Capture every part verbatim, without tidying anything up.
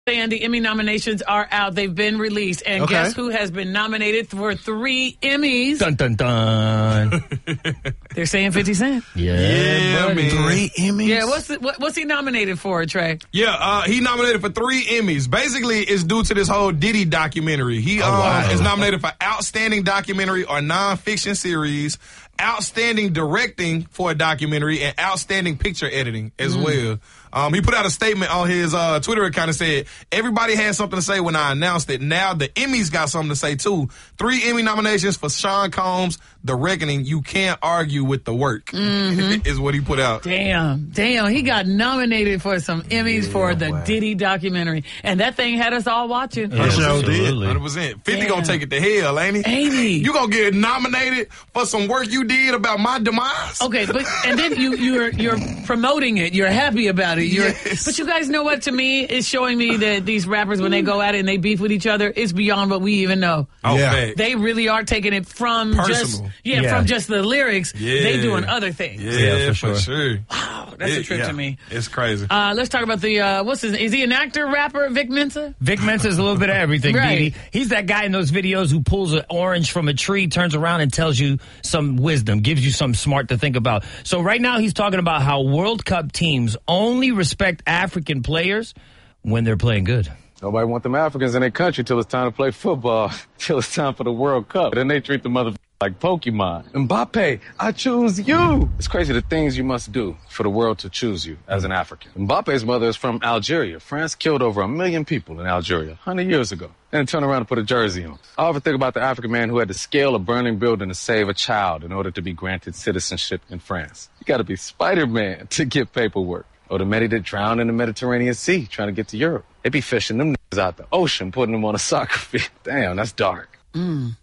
And the Emmy nominations are out. They've been released. And Okay. guess who has been nominated for three Emmys? Dun, dun, dun. They're saying fifty Cent. Yeah, Yeah, buddy. man. Three Emmys? Yeah, what's the, what, what's he nominated for, Trey? Yeah, uh, he nominated for three Emmys. Basically, it's due to this whole Diddy documentary. He um, wow. is nominated for Outstanding Documentary or Nonfiction Series, Outstanding Directing for a Documentary, and Outstanding Picture Editing as well. Um, he put out a statement on his uh, Twitter account and said, everybody had something to say when I announced it. Now the Emmys got something to say, too. Three Emmy nominations for Sean Combs, The Reckoning. You can't argue with the work, mm-hmm. is what he put out. Damn, damn, he got nominated for some Emmys Yeah, for the wow. Diddy documentary. And that thing had us all watching. Yeah, sure did. absolutely. one hundred percent. fifty Damn. gonna take it to hell, ain't he? Ain't he? You gonna get nominated for some work you did about my demise? Okay, but and then you you're you're promoting it. You're happy about it. You're, Yes. But you guys know what? To me, it's showing me that these rappers, when they go at it and they beef with each other, it's beyond what we even know. Oh, Yeah. man. They really are taking it from just Personal. yeah, Yeah. from just the lyrics. Yeah. They doing other things. Yeah, Yeah, for for sure. sure. Wow, that's a It- trip yeah. to me. It's crazy. Uh, let's talk about the uh, what's his? Is he an actor, rapper, Vic Mensa? Vic Mensa's a little bit of everything, Right. Dee Dee. He's that guy in those videos who pulls an orange from a tree, turns around and tells you some wisdom, gives you something smart to think about. So right now he's talking about how World Cup teams only respect African players when they're playing good. Nobody want them Africans in their country till it's time to play football, till it's time for the World Cup. Then they treat the mother like Pokemon. Mbappe, I choose you. It's crazy the things you must do for the world to choose you as an African. Mbappe's mother is from Algeria. France killed over a million people in Algeria one hundred years ago. Then turn around and put a jersey on. I often think about the African man who had to scale a burning building to save a child in order to be granted citizenship in France. You gotta be Spider-Man to get paperwork. Or the many that drown in the Mediterranean Sea trying to get to Europe. They be fishing them niggas out the ocean, putting them on a soccer field. Damn, that's dark. Man.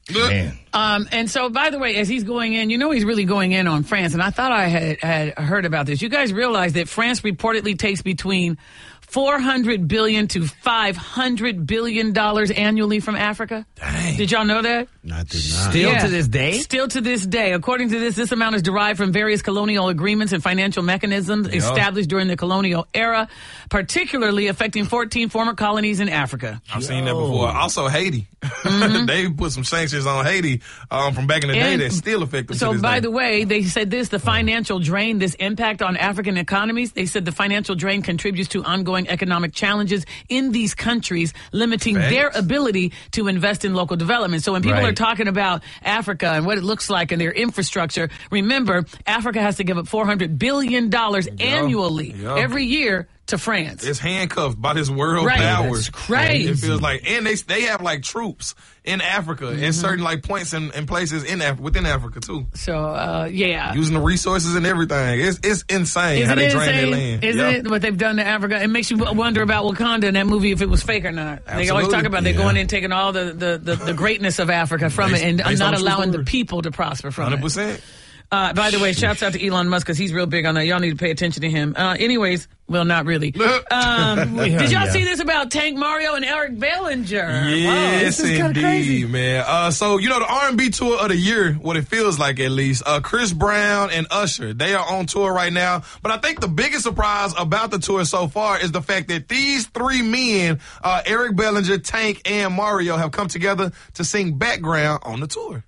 Um, and so, by the way, as he's going in, you know he's really going in on France. And I thought I had, had heard about this. You guys realize that France reportedly takes between four hundred billion dollars to five hundred billion dollars annually from Africa? Dang. Did y'all know that? I did not. Still Yeah. to this day? Still to this day. According to this, this amount is derived from various colonial agreements and financial mechanisms established during the colonial era, particularly affecting fourteen former colonies in Africa. I've seen that before. Also, Haiti. They put some sanctions on Haiti um, from back in the day And that still affect them to So, this by day. the way, they said this, the financial drain, this impact on African economies, they said the financial drain contributes to ongoing economic challenges in these countries, limiting Facts. their ability to invest in local development. So when people Right. are talking about Africa and what it looks like and their infrastructure, remember, Africa has to give up four hundred billion dollars annually Yeah. every year to France. It's handcuffed by this world Right. power. That's crazy. It feels like, and they they have like troops in Africa in certain like points and, and places in Af- within Africa too, So, uh, yeah. using the resources and everything. It's it's insane how Isn't they it drain their insane? land. Isn't Yeah. it what they've done to Africa? It makes you wonder about Wakanda in that movie, if it was fake or not. They always Absolutely. talk about they're Yeah. going in, taking all the, the, the, the greatness of Africa from Based- it and based on not a true allowing the story. people to prosper from Hundred it. percent. Uh, by the way, shouts out to Elon Musk because he's real big on that. Y'all need to pay attention to him. Uh, anyways, well, not really. Um, did y'all Yeah. see this about Tank Mario and Eric Bellinger? Wow, Yes, this is kinda crazy. indeed, man. Uh, so you know the R and B tour of the year, what it feels like at least. Uh, Chris Brown and Usher, they are on tour right now. But I think the biggest surprise about the tour so far is the fact that these three men, uh, Eric Bellinger, Tank, and Mario, have come together to sing background on the tour.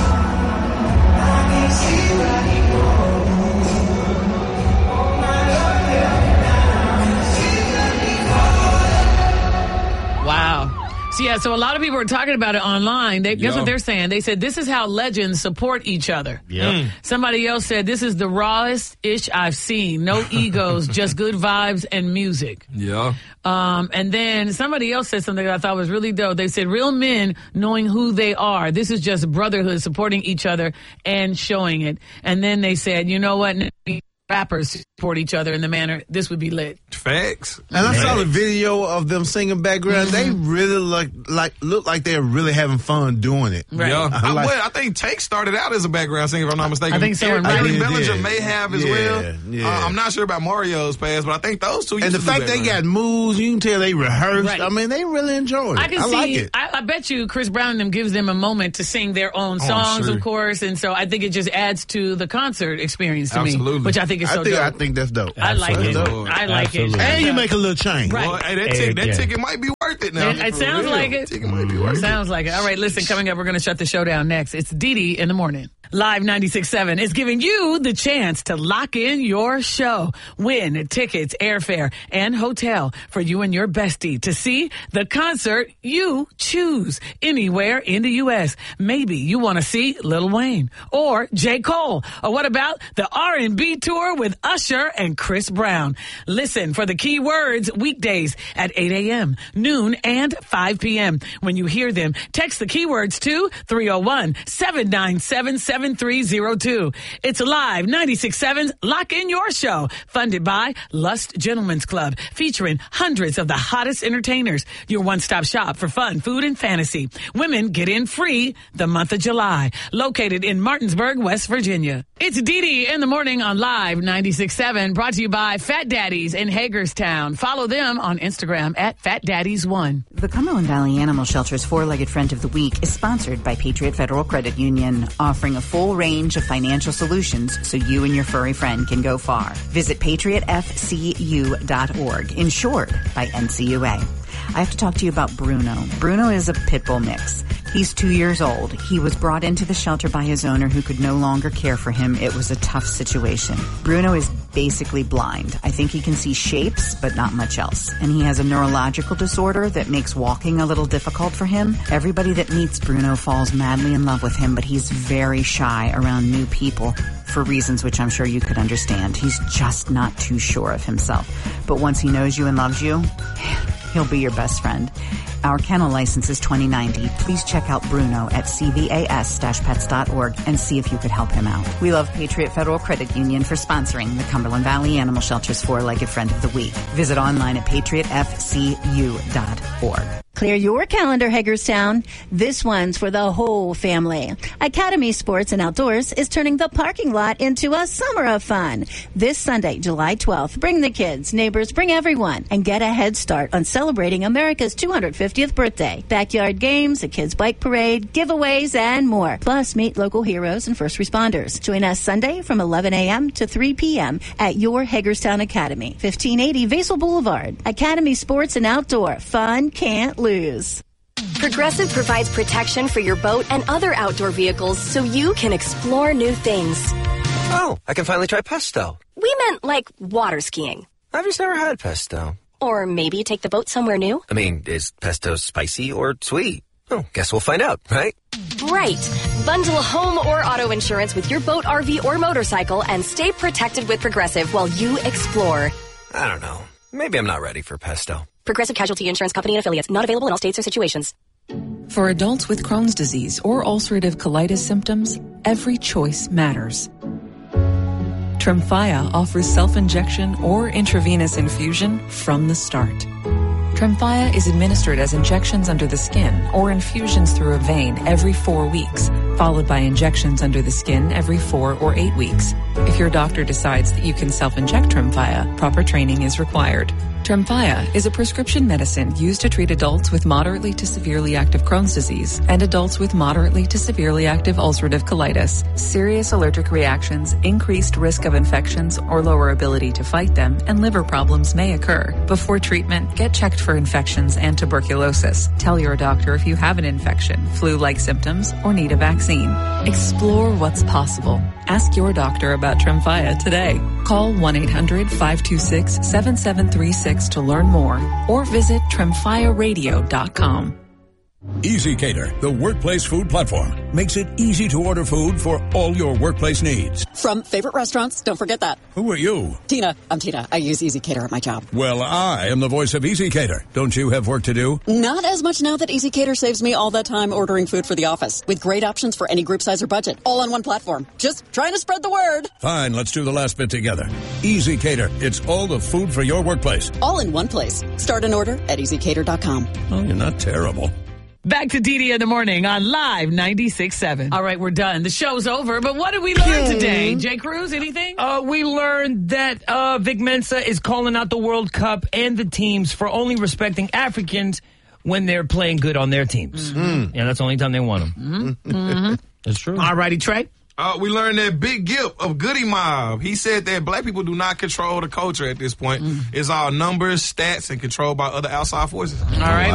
Wow. So, yeah, so a lot of people are talking about it online. They, guess Yeah. what they're saying? They said this is how legends support each other. Yep. Somebody else said this is the rawest ish I've seen. No egos, just good vibes and music. Yeah. Um, and then somebody else said something that I thought was really dope. They said real men knowing who they are. This is just brotherhood, supporting each other and showing it. And then they said, you know what? Rappers support each other in the manner this would be lit. Facts. And I saw the video of them singing background. They really look like look like they're really having fun doing it. Right. Yeah, I I, like- well, I think Take started out as a background singer, if I'm not mistaken. I think so, Eric, right? Eric I think he Bellinger did. may have as Yeah, well. yeah. Uh, I'm not sure about Mario's past, but I think those two. And used the to do fact they got background. moves, you can tell they rehearsed. Right. I mean, they really enjoy it. I can I see. like it. I, I bet you Chris Brown and them gives them a moment to sing their own Oh, songs, sure. of course, and so I think it just adds to the concert experience to Absolutely. me, which I think think it's I so think, dope. I think that's dope. I like it. Absolutely. I like Absolutely. it. And you make a little change. Right. Well, hey, that, Hey, ticket, that yeah. ticket might be worth it now. It, it For sounds real. like it. Ticket might be worth it. Sounds like it. All right, listen, coming up, we're going to shut the show down next. It's Dee Dee in the morning. Live ninety-six point seven is giving you the chance to lock in your show. Win tickets, airfare, and hotel for you and your bestie to see the concert you choose anywhere in the U S. Maybe you want to see Lil Wayne or J. Cole. Or what about the R and B tour with Usher and Chris Brown? Listen for the key words weekdays at eight a.m., noon, and five p.m. When you hear them, text the keywords to three oh one, seven nine seven, seven three oh two. It's Live ninety-six point seven's Lock in Your Show, funded by Lust Gentlemen's Club, featuring hundreds of the hottest entertainers. Your one-stop shop for fun, food, and fantasy. Women get in free the month of July. Located in Martinsburg, West Virginia. It's Dee Dee in the morning on Live ninety-six point seven, brought to you by Fat Daddies in Hagerstown. Follow them on Instagram at Fat Daddies one. The Cumberland Valley Animal Shelter's Four-Legged Friend of the Week is sponsored by Patriot Federal Credit Union, offering a full range of financial solutions so you and your furry friend can go far. Visit patriot f c u dot org, insured by N C U A. I have to talk to you about Bruno. Bruno is a pit bull mix. He's two years old. He was brought into the shelter by his owner who could no longer care for him. It was a tough situation. Bruno is basically blind. I think he can see shapes, but not much else. And he has a neurological disorder that makes walking a little difficult for him. Everybody that meets Bruno falls madly in love with him, but he's very shy around new people for reasons which I'm sure you could understand. He's just not too sure of himself. But once he knows you and loves you, he'll be your best friend. Our kennel license is twenty ninety. Please check out Bruno at c v a s dash pets dot org and see if you could help him out. We love Patriot Federal Credit Union for sponsoring the Cumberland Valley Animal Shelter's Four-Legged Friend of the Week. Visit online at patriot f c u dot org. Clear your calendar, Hagerstown. This one's for the whole family. Academy Sports and Outdoors is turning the parking lot into a summer of fun. This Sunday, July twelfth, bring the kids, neighbors, bring everyone, and get a head start on celebrating America's two hundred fiftieth birthday. Backyard games, a kids' bike parade, giveaways, and more. Plus, meet local heroes and first responders. Join us Sunday from eleven a.m. to three p.m. at your Hagerstown Academy, fifteen eighty Vasel Boulevard. Academy Sports and Outdoor. Fun can't lose. Progressive provides protection for your boat and other outdoor vehicles so you can explore new things. Oh, I can finally try pesto. We meant like water skiing. I've just never had pesto. Or maybe take the boat somewhere new. I mean, is pesto spicy or sweet? Oh, guess we'll find out, right? Right. Bundle home or auto insurance with your boat, R V, or motorcycle and stay protected with Progressive while you explore. I don't know. Maybe I'm not ready for pesto. Progressive Casualty Insurance Company and Affiliates. Not available in all states or situations. For adults with Crohn's disease or ulcerative colitis symptoms, every choice matters. Tremfya offers self-injection or intravenous infusion from the start. Tremfya is administered as injections under the skin or infusions through a vein every four weeks, followed by injections under the skin every four or eight weeks. If your doctor decides that you can self-inject Tremfya, proper training is required. Tremfya is a prescription medicine used to treat adults with moderately to severely active Crohn's disease and adults with moderately to severely active ulcerative colitis. Serious allergic reactions, increased risk of infections or lower ability to fight them, and liver problems may occur. Before treatment, get checked for infections and tuberculosis. Tell your doctor if you have an infection, flu-like symptoms, or need a vaccine. Explore what's possible. Ask your doctor about Tremfya today. Call one eight hundred, five two six, seven seven three six to learn more or visit tremfya radio dot com. EasyCater, the workplace food platform, makes it easy to order food for all your workplace needs. From favorite restaurants, don't forget that. Who are you? Tina. I'm Tina. I use EasyCater at my job. Well, I am the voice of EasyCater. Don't you have work to do? Not as much now that EasyCater saves me all that time ordering food for the office, with great options for any group size or budget, all on one platform. Just trying to spread the word. Fine, let's do the last bit together. EasyCater, it's all the food for your workplace. All in one place. Start an order at easy cater dot com. Oh, you're not terrible. Back to Dee Dee in the morning on Live ninety-six point seven. All right, we're done. The show's over, but what did we learn today? J. Cruz, anything? Uh, we learned that uh, Vic Mensa is calling out the World Cup and the teams for only respecting Africans when they're playing good on their teams. Mm-hmm. Yeah, that's the only time they want them. Mm-hmm. Mm-hmm. That's true. All righty, Trey. Uh, we learned that Big Gip of Goody Mob, he said that black people do not control the culture at this point. Mm. It's all numbers, stats, and controlled by other outside forces. All right.